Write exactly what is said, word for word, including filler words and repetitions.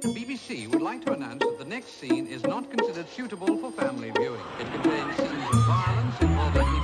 The B B C would like to announce that the next scene is not considered suitable for family viewing. It contains scenes of violence involving